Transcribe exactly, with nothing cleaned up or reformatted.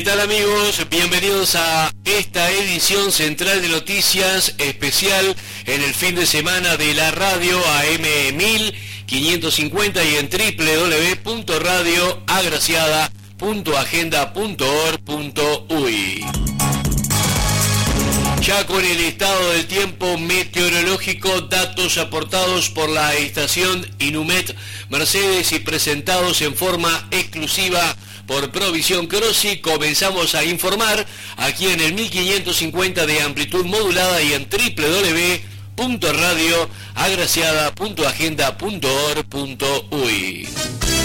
¿Qué tal, amigos? Bienvenidos a esta edición central de noticias especial en el fin de semana de la radio A M mil quinientos cincuenta y en doble u doble u doble u punto radio agraciada punto agenda punto org punto uy. Ya con el estado del tiempo meteorológico, datos aportados por la estación Inumet Mercedes y presentados en forma exclusiva por Provisión Crossi, comenzamos a informar aquí en el mil quinientos cincuenta de amplitud modulada y en doble u doble u doble u punto radio agraciada punto agenda punto org punto uy.